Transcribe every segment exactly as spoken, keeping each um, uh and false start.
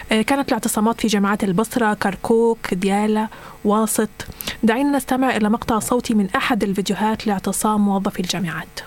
كانت الاعتصامات في جامعات البصرة، كركوك، ديالى، واسط. دعينا نستمع إلى مقطع صوتي من أحد الفيديوهات لاعتصام موظفي الجامعات.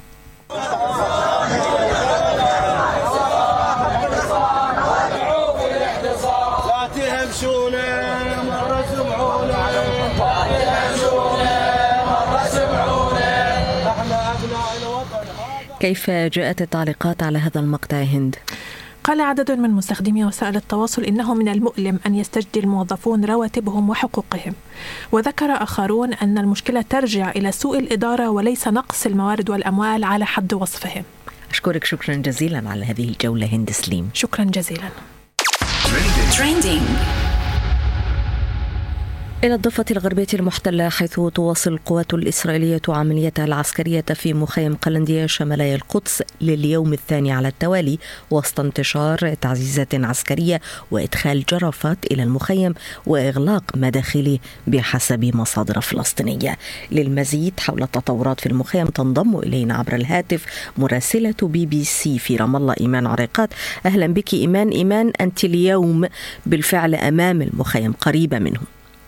كيف جاءت التعليقات على هذا المقطع هند؟ قال عدد من مستخدمي وسائل التواصل إنه من المؤلم أن يستجدي الموظفون رواتبهم وحقوقهم، وذكر آخرون أن المشكلة ترجع إلى سوء الإدارة وليس نقص الموارد والأموال على حد وصفهم. أشكرك شكرا جزيلا على هذه الجولة هند سليم. شكرا جزيلا. Trending. إلى الضفة الغربية المحتلة، حيث تواصل القوات الإسرائيلية عمليتها العسكرية في مخيم قلندية شمالي القدس لليوم الثاني على التوالي، وسط انتشار تعزيزات عسكرية وإدخال جرافات إلى المخيم وإغلاق مداخله بحسب مصادر فلسطينية. للمزيد حول التطورات في المخيم تنضم إلينا عبر الهاتف مراسلة بي بي سي في رام الله إيمان عريقات. أهلا بك إيمان. إيمان، أنت اليوم بالفعل أمام المخيم، قريبة منه.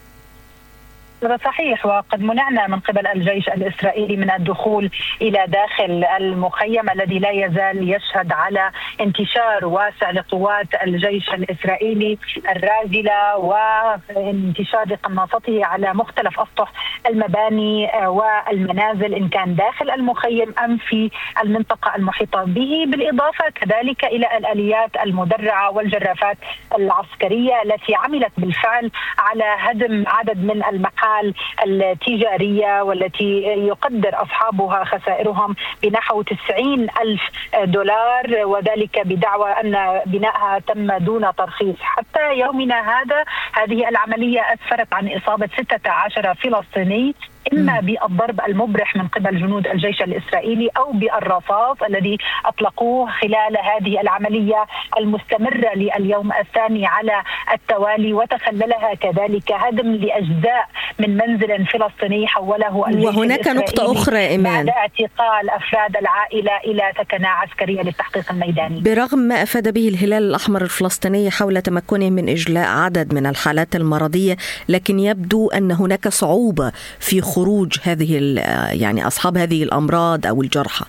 صحيح، وقد منعنا من قبل الجيش الإسرائيلي من الدخول إلى داخل المخيم الذي لا يزال يشهد على انتشار واسع لقوات الجيش الإسرائيلي الراجلة وانتشار لقناصته على مختلف أسطح المباني والمنازل، إن كان داخل المخيم أم في المنطقة المحيطة به، بالإضافة كذلك إلى الآليات المدرعة والجرافات العسكرية التي عملت بالفعل على هدم عدد من المحال التجارية والتي يقدر أصحابها خسائرهم بنحو تسعين ألف دولار، وذلك بدعوى أن بنائها تم دون ترخيص. حتى يومنا هذا هذه العملية أسفرت عن إصابة ستة عشر فلسطيني، إما بالضرب المبرح من قبل جنود الجيش الإسرائيلي أو بالرصاص الذي أطلقوه خلال هذه العملية المستمرة لليوم الثاني على التوالي، وتخللها كذلك هدم لأجزاء من منزل فلسطيني حوله الجيش وهناك نقطة أخرى إيمان، بعد اعتقال أفراد العائلة إلى ثكنة عسكرية للتحقيق الميداني. برغم ما أفاد به الهلال الأحمر الفلسطيني حول تمكنه من إجلاء عدد من الحالات المرضية، لكن يبدو أن هناك صعوبة في خروج هذه يعني أصحاب هذه الأمراض أو الجرحى.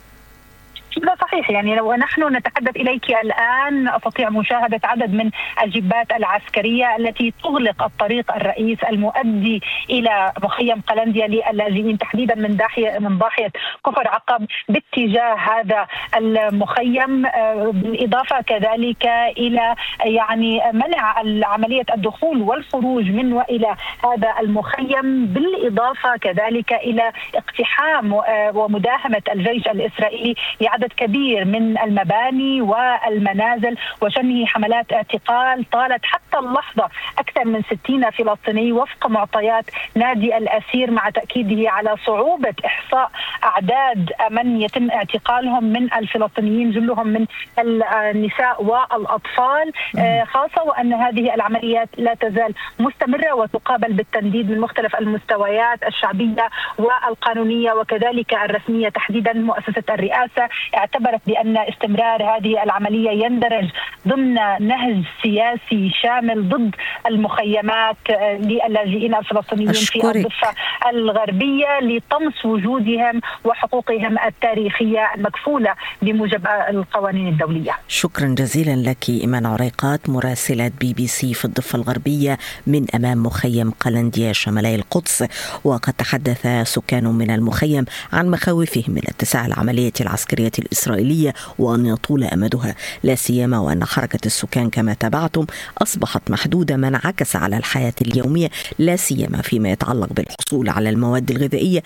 لا صحيح، يعني لو نحن نتحدث إليك الآن أستطيع مشاهدة عدد من الجبات العسكرية التي تغلق الطريق الرئيس المؤدي إلى مخيم قلندية للاجئين تحديدا من ضاحية من ضاحية كفر عقب باتجاه هذا المخيم، بالإضافة كذلك إلى يعني منع عملية الدخول والخروج من وإلى هذا المخيم، بالإضافة كذلك إلى اقتحام ومداهمة الجيش الإسرائيلي لعدد كبير من المباني والمنازل وشنه حملات اعتقال طالت حتى اللحظة أكثر من ستين فلسطيني وفق معطيات نادي الأسير، مع تأكيده على صعوبة إحصاء أعداد من يتم اعتقالهم من الفلسطينيين جلهم من النساء والأطفال، خاصة وأن هذه العمليات لا تزال مستمرة وتقابل بالتنديد من مختلف المستويات الشعبية والقانونية وكذلك الرسمية. تحديدا مؤسسة الرئاسة اعتبرت بأن استمرار هذه العملية يندرج ضمن نهج سياسي شامل ضد المخيمات للاجئين الفلسطينيين في الضفة الغربية لطمس وجودهم وحقوقهم التاريخية المكفولة بموجب القوانين الدولية. شكرا جزيلا لك إيمان عريقات مراسلة بي بي سي في الضفة الغربية من أمام مخيم قلندية شمالي القدس. وقد تحدث سكان من المخيم عن مخاوفهم من اتساع العملية العسكرية الإسرائيلية وأن يطول أمدها، لا سيما وأن حركة السكان كما تابعتم أصبحت محدودة، ما انعكس على الحياة اليومية لا سيما فيما يتعلق بالحصول على المواد الغذائية،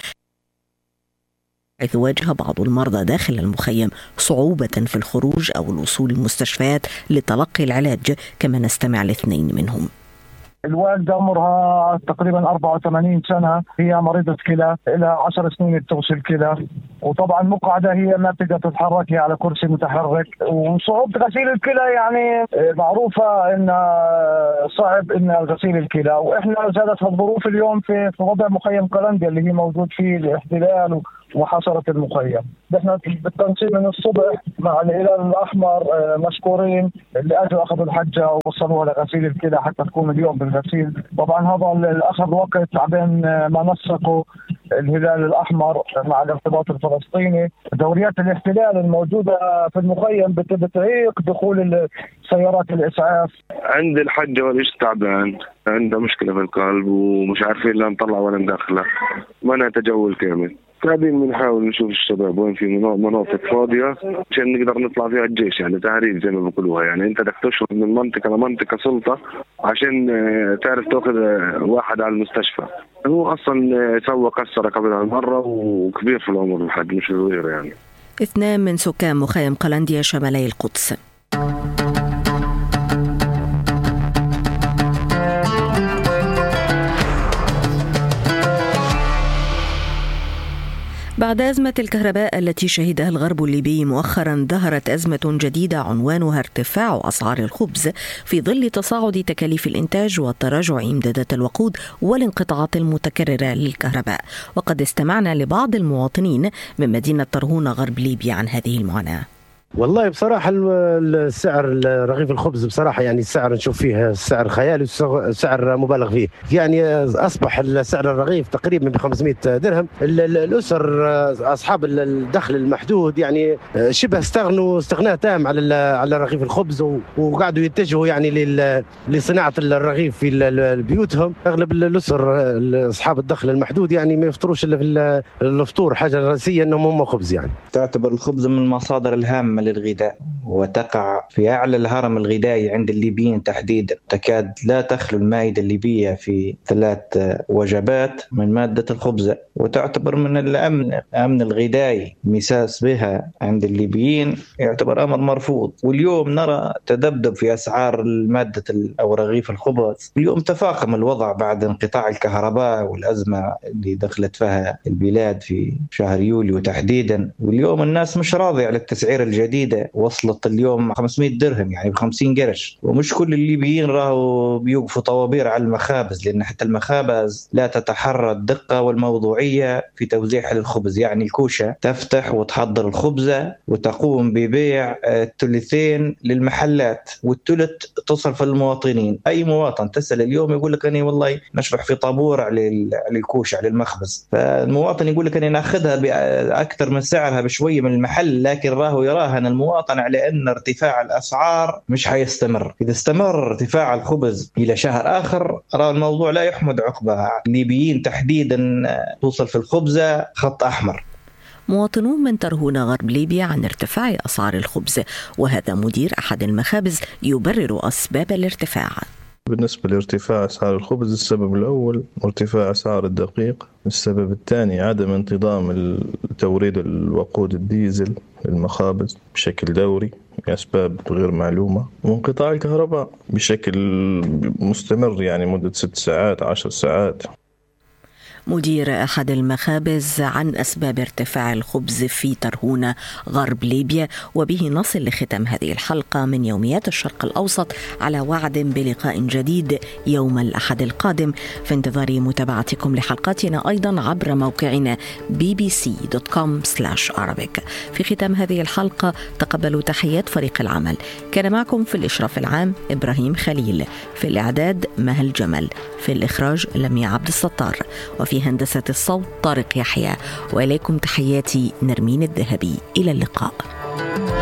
حيث واجه بعض المرضى داخل المخيم صعوبة في الخروج أو الوصول للمستشفيات لتلقي العلاج، كما نستمع لاثنين منهم. الوالدة عمرها تقريبا أربعة وثمانين سنة، هي مريضة كلى، لها عشر سنين بتغسل كلى، وطبعا مقعدة، هي ما تقدر تتحرك، هي على كرسي متحرك، وصعوبة غسيل الكلى يعني معروفة إن صعب إن غسيل الكلى. وإحنا زادت الظروف اليوم في وضع مخيم قلندية اللي هي موجود فيه الاحتلال وحشرة المخيم. نحن بالتنسيق من الصبح مع الهلال الأحمر مشكورين اللي أجوا أخذوا الحجة ووصلوها لغسيل الكلى حتى تكون اليوم بالغسيل. طبعا هذا أخذ وقت عبين ما نسقوا الهلال الأحمر مع الارتباط الفلسطيني. دوريات الاحتلال الموجودة في المخيم بتعيق دخول سيارات الإسعاف. عند الحجة وليش تعبان، عنده مشكلة في القلب ومش عارفين لا نطلع ولا ندخله، ما نتجول كامل. قاعدين بنحاول نشوف الشباب وين في مناطق فاضية عشان نقدر نطلع فيها الجيش، يعني تعريف زي ما بيقولوها، يعني انت بدك تشرب من منطقة لمنطقة سلطة عشان تعرف تاخذ واحد على المستشفى. هو اصلا سوى كسرة قبل هالمرة وكبير في العمر الحد مش صغير يعني. اثنان من سكان مخيم قلندية شمالي القدس. بعد أزمة الكهرباء التي شهدها الغرب الليبي مؤخرا، ظهرت أزمة جديدة عنوانها ارتفاع أسعار الخبز في ظل تصاعد تكاليف الإنتاج وتراجع إمدادات الوقود والانقطاعات المتكررة للكهرباء. وقد استمعنا لبعض المواطنين من مدينة طرهونة غرب ليبيا عن هذه المعاناة. والله بصراحة السعر رغيف الخبز بصراحة يعني السعر نشوف فيه السعر خيالي وسعر مبالغ فيه، يعني أصبح السعر الرغيف تقريبا ب خمسمائة درهم. الأسر أصحاب الدخل المحدود يعني شبه استغنوا استغناء تام على على رغيف الخبز، وقعدوا يتجهوا يعني لصناعة الرغيف في بيوتهم. أغلب الأسر أصحاب الدخل المحدود يعني ما يفطروش إلا في الفطور، حاجة رئيسية إنهم هم خبز. يعني تعتبر الخبز من المصادر الهامة للغذاء، وتقع في أعلى الهرم الغذائي عند الليبيين تحديدا. تكاد لا تخلو المائدة الليبية في ثلاث وجبات من مادة الخبز، وتعتبر من الأمن الأمن الغذائي. مساس بها عند الليبيين يعتبر أمر مرفوض. واليوم نرى تذبذب في أسعار مادة أو رغيف الخبز. اليوم تفاقم الوضع بعد انقطاع الكهرباء والأزمة اللي دخلت فيها البلاد في شهر يوليو تحديدا. واليوم الناس مش راضية على التسعير الجديدة، وصلت اليوم خمسمائة درهم يعني بخمسين قرش. ومش كل الليبيين راهو بيوقفوا طوابير على المخابز، لأن حتى المخابز لا تتحرى الدقة والموضوعية في توزيعها للخبز. يعني الكوشة تفتح وتحضر الخبزة وتقوم ببيع الثلثين للمحلات والثلث تصل في المواطنين. أي مواطن تسأل اليوم يقول لك أنا والله نشبح في طابور على الكوشة على المخبز، فالمواطن يقول لك أنا ناخذها بأكثر من سعرها بشوية من المحل، لكن راهو يراها المواطن على أن ارتفاع الأسعار مش حيستمر. إذا استمر ارتفاع الخبز إلى شهر آخر راه الموضوع لا يحمد عقبها. الليبيين تحديدا توصل في الخبزة خط أحمر. مواطنون من طرهونة غرب ليبيا عن ارتفاع أسعار الخبز، وهذا مدير أحد المخابز يبرر أسباب الارتفاع. بالنسبة لارتفاع أسعار الخبز، السبب الأول ارتفاع أسعار الدقيق، السبب الثاني عدم انتظام توريد الوقود الديزل للمخابز بشكل دوري لأسباب غير معلومة، وانقطاع الكهرباء بشكل مستمر يعني مدة ست ساعات عشر ساعات. مدير أحد المخابز عن أسباب ارتفاع الخبز في طرهونة غرب ليبيا. وبه نصل لختام هذه الحلقة من يوميات الشرق الأوسط، على وعد بلقاء جديد يوم الأحد القادم. في انتظار متابعتكم لحلقاتنا أيضا عبر موقعنا بي بي سي دوت كوم سلاش عربيك. في ختام هذه الحلقة تقبلوا تحيات فريق العمل. كان معكم في الإشراف العام إبراهيم خليل، في الإعداد مهل جمل، في الإخراج لميا عبد الستار، وفي هندسة الصوت طارق يحيى. وإليكم تحياتي نرمين الذهبي. إلى اللقاء.